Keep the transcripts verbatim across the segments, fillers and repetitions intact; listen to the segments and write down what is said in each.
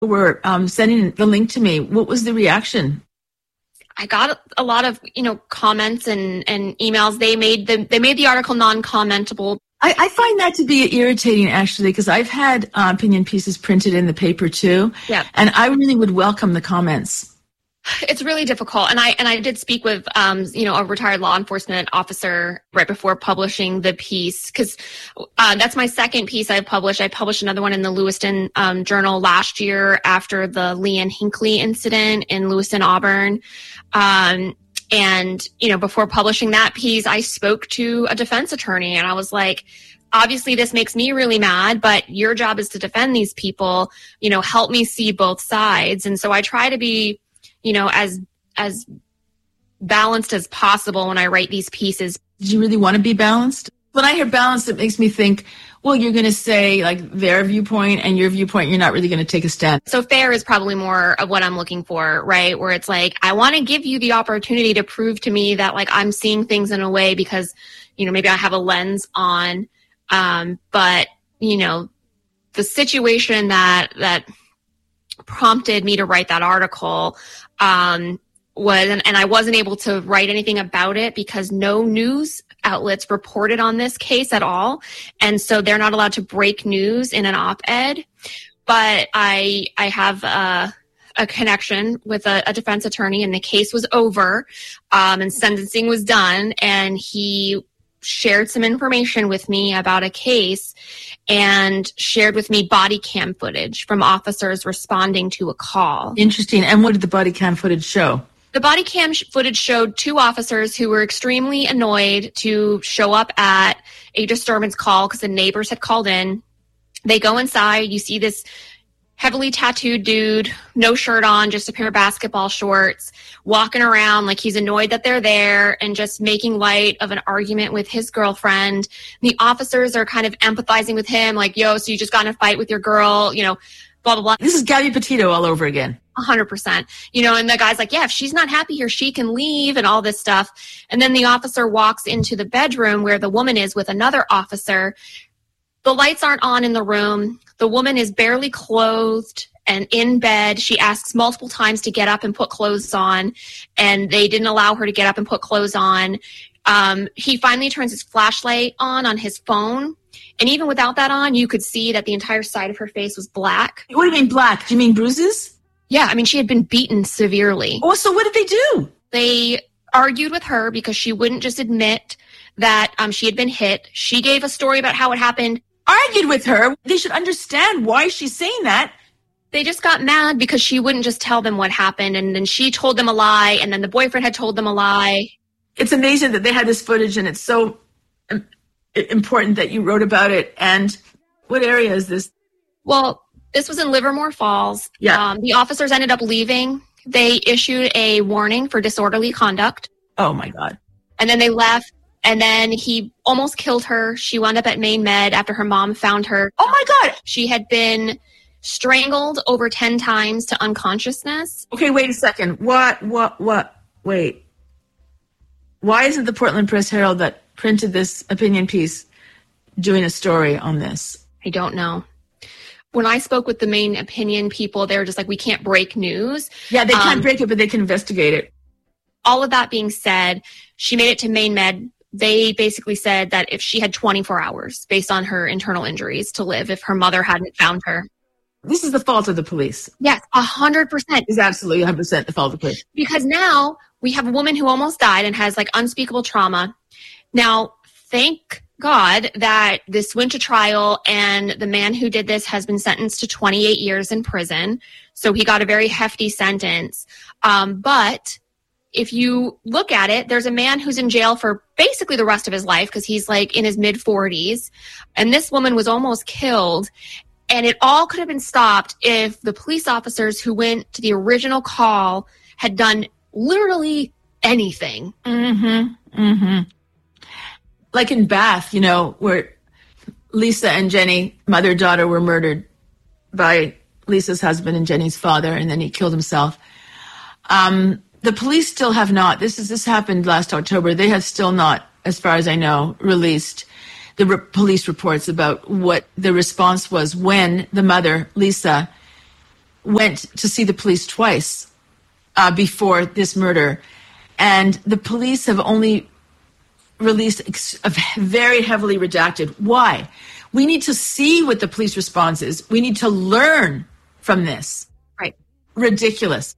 were um, sending the link to me. What was the reaction? I got a lot of, you know, comments and, and emails. They made the they made the article non-commentable. I, I find that to be irritating, actually, because I've had uh, opinion pieces printed in the paper too. Yeah. And I really would welcome the comments. It's really difficult. And I and I did speak with, um, you know, a retired law enforcement officer right before publishing the piece, because uh, that's my second piece I've published. I published another one in the Lewiston um, Journal last year after the Leanne Hinckley incident in Lewiston, Auburn. Um, and, you know, before publishing that piece, I spoke to a defense attorney and I was like, obviously this makes me really mad, but your job is to defend these people, you know, help me see both sides. And so I try to be, you know, as as balanced as possible when I write these pieces. Did you really want to be balanced? When I hear balanced, it makes me think, well, you're going to say like their viewpoint and your viewpoint, you're not really going to take a stand. So fair is probably more of what I'm looking for, right? Where it's like, I want to give you the opportunity to prove to me that like I'm seeing things in a way because, you know, maybe I have a lens on, um, but, you know, the situation that, that prompted me to write that article, um, was, and, and I wasn't able to write anything about it because no news outlets reported on this case at all. And so they're not allowed to break news in an op-ed. But I, I have a, a connection with a, a defense attorney, and the case was over, um, and sentencing was done. And he shared some information with me about a case and shared with me body cam footage from officers responding to a call. Interesting. And what did the body cam footage show? The body cam sh- footage showed two officers who were extremely annoyed to show up at a disturbance call because the neighbors had called in. They go inside. You see this heavily tattooed dude, no shirt on, just a pair of basketball shorts, walking around like he's annoyed that they're there and just making light of an argument with his girlfriend. The officers are kind of empathizing with him, like, yo, so you just got in a fight with your girl, you know, blah, blah, blah. This is Gabby Petito all over again. A hundred percent. You know, and the guy's like, yeah, if she's not happy here, she can leave and all this stuff. And then the officer walks into the bedroom where the woman is with another officer. The lights aren't on in the room. The woman is barely clothed and in bed. She asks multiple times to get up and put clothes on, and they didn't allow her to get up and put clothes on. Um, he finally turns his flashlight on on his phone. And even without that on, you could see that the entire side of her face was black. What do you mean black? Do you mean bruises? Yeah, I mean, she had been beaten severely. Oh, so what did they do? They argued with her because she wouldn't just admit that um, she had been hit. She gave a story about how it happened. Argued with her? They should understand why she's saying that. They just got mad because she wouldn't just tell them what happened, and then she told them a lie, and then the boyfriend had told them a lie. It's amazing that they had this footage, and it's so um, important that you wrote about it. And what area is this? Well, this was in Livermore Falls. Yeah. Um, the officers ended up leaving. They issued a warning for disorderly conduct. Oh, my God. And then they left. And then he almost killed her. She wound up at Maine Med after her mom found her. Oh, my God. She had been strangled over ten times to unconsciousness. Okay, wait a second. What, what, what? Wait. Why isn't the Portland Press Herald that printed this opinion piece doing a story on this? I don't know. When I spoke with the main opinion people, they were just like, we can't break news. Yeah, they can't um, break it, but they can investigate it. All of that being said, she made it to Maine Med. They basically said that if she had twenty-four hours based on her internal injuries to live, if her mother hadn't found her. This is the fault of the police. Yes, one hundred percent. It's absolutely one hundred percent the fault of the police. Because now we have a woman who almost died and has like unspeakable trauma. Now, thank God that this went to trial, and the man who did this has been sentenced to twenty-eight years in prison. So he got a very hefty sentence. Um, but if you look at it, there's a man who's in jail for basically the rest of his life because he's like in his mid forties. And this woman was almost killed. And it all could have been stopped if the police officers who went to the original call had done literally anything. Mm-hmm. Mm-hmm. Like in Bath, you know, where Lisa and Jenny, mother-daughter, were murdered by Lisa's husband and Jenny's father, and then he killed himself. Um, the police still have not, this is this happened last October, they have still not, as far as I know, released the re- police reports about what the response was when the mother, Lisa, went to see the police twice uh, before this murder. And the police have only released ex- a very heavily redacted. Why? We need to see what the police response is. We need to learn from this. Right. Ridiculous.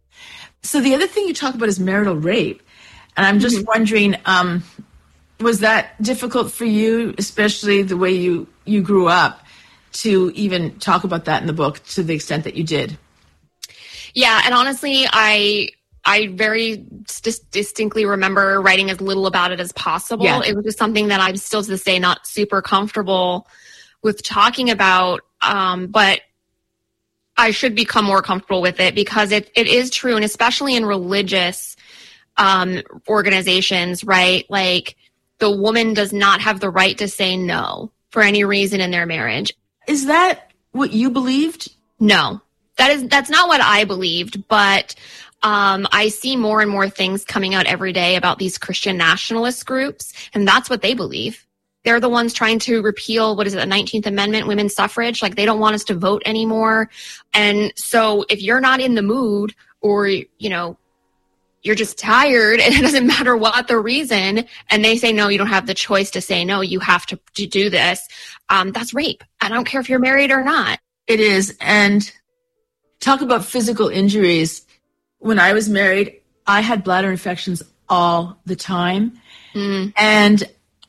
So the other thing you talk about is marital rape. And I'm just mm-hmm. wondering, um, was that difficult for you, especially the way you, you grew up, to even talk about that in the book to the extent that you did? Yeah. And honestly, I... I very dis- distinctly remember writing as little about it as possible. Yeah. It was just something that I'm still to this day not super comfortable with talking about, um, but I should become more comfortable with it because it, it is true, and especially in religious um, organizations, right? Like, the woman does not have the right to say no for any reason in their marriage. Is that what you believed? No, that is that's not what I believed, but Um, I see more and more things coming out every day about these Christian nationalist groups, and that's what they believe. They're the ones trying to repeal, what is it, the nineteenth Amendment, women's suffrage. Like, they don't want us to vote anymore. And so if you're not in the mood, or, you know, you're just tired, and it doesn't matter what the reason, and they say, no, you don't have the choice to say no, you have to, to do this, um, that's rape. I don't care if you're married or not. It is. And talk about physical injuries. When I was married, I had bladder infections all the time. Mm. And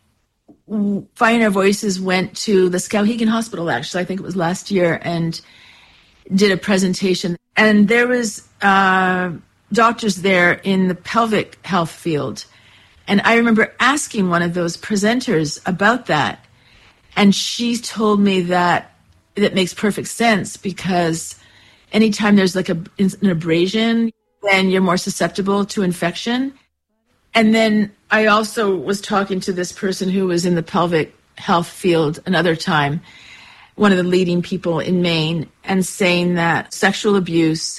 Finding Our Voices went to the Skowhegan Hospital, actually, I think it was last year, and did a presentation. And there was uh, doctors there in the pelvic health field. And I remember asking one of those presenters about that. And she told me that that makes perfect sense, because anytime there's like a, an abrasion, then you're more susceptible to infection. And then I also was talking to this person who was in the pelvic health field another time, one of the leading people in Maine, and saying that sexual abuse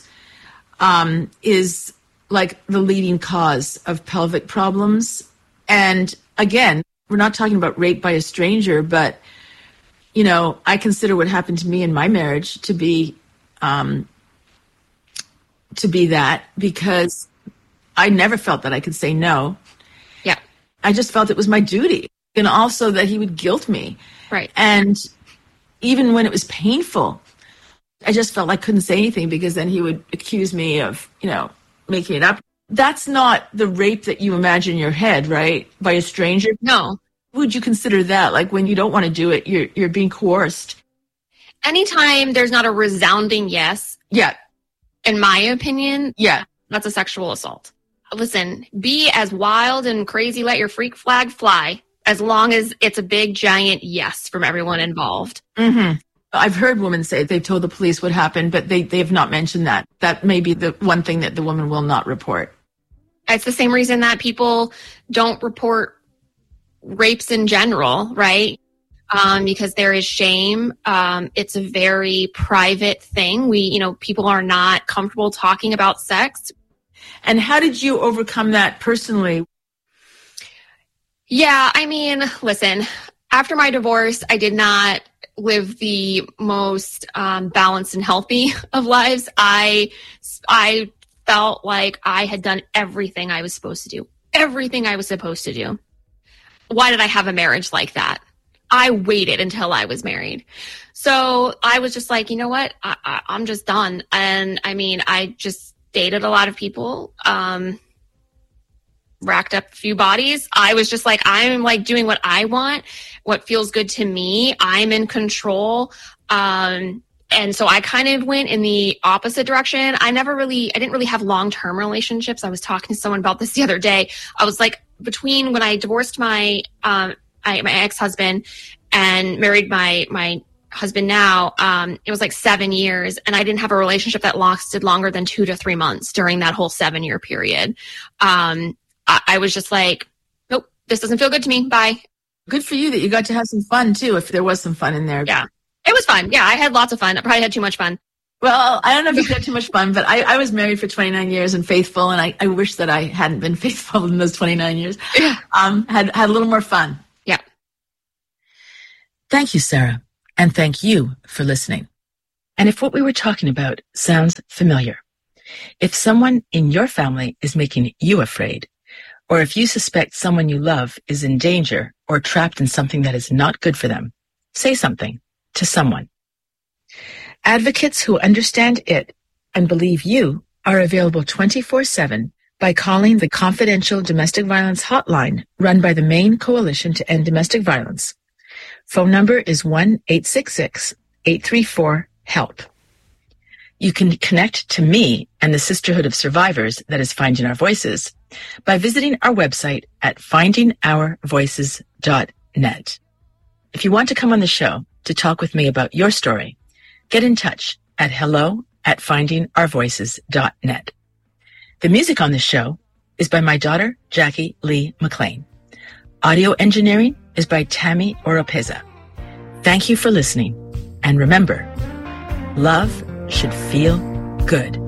um, is like the leading cause of pelvic problems. And again, we're not talking about rape by a stranger, but, you know, I consider what happened to me in my marriage to be um, to be that, because I never felt that I could say no. Yeah. I just felt it was my duty. And also that he would guilt me. Right. And even when it was painful, I just felt I couldn't say anything, because then he would accuse me of, you know, making it up. That's not the rape that you imagine in your head, right? By a stranger. No. Would you consider that? Like, when you don't want to do it, you're you're being coerced. Anytime there's not a resounding yes. Yeah. In my opinion, yeah, that's a sexual assault. Listen, be as wild and crazy, let your freak flag fly, as long as it's a big, giant yes from everyone involved. Mm-hmm. I've heard women say they've told the police what happened, but they, they have not mentioned that. That may be the one thing that the woman will not report. It's the same reason that people don't report rapes in general, right? Um, because there is shame. Um, it's a very private thing. We, you know, people are not comfortable talking about sex. And how did you overcome that personally? Yeah, I mean, listen, after my divorce, I did not live the most um, balanced and healthy of lives. I, I felt like I had done everything I was supposed to do. Everything I was supposed to do. Why did I have a marriage like that? I waited until I was married. So I was just like, you know what? I, I, I'm just done. And I mean, I just dated a lot of people, um, racked up a few bodies. I was just like, I'm like doing what I want, what feels good to me. I'm in control. Um, and so I kind of went in the opposite direction. I never really, I didn't really have long-term relationships. I was talking to someone about this the other day. I was like, between when I divorced my, um, I, my ex-husband and married my, my husband now, um, it was like seven years and I didn't have a relationship that lasted longer than two to three months during that whole seven year period. Um, I, I was just like, nope, this doesn't feel good to me. Bye. Good for you that you got to have some fun too, if there was some fun in there. Yeah, it was fun. Yeah, I had lots of fun. I probably had too much fun. Well, I don't know if you had too much fun, but I, I was married for twenty-nine years and faithful, and I, I wish that I hadn't been faithful in those twenty-nine years. Yeah. Um, had, had a little more fun. Yeah. Thank you, Sarah. And thank you for listening. And if what we were talking about sounds familiar, if someone in your family is making you afraid, or if you suspect someone you love is in danger or trapped in something that is not good for them, say something to someone. Advocates who understand it and believe you are available twenty-four seven by calling the confidential domestic violence hotline run by the Maine Coalition to End Domestic Violence. Phone number is one eight six six, eight three four, HELP. You can connect to me and the Sisterhood of Survivors, that is Finding Our Voices, by visiting our website at finding our voices dot net. If you want to come on the show to talk with me about your story, get in touch at hello at finding our voices dot net. The music on this show is by my daughter, Jackie Lee McLean. Audio engineering is by Tammy Oropeza. Thank you for listening. And remember, love should feel good.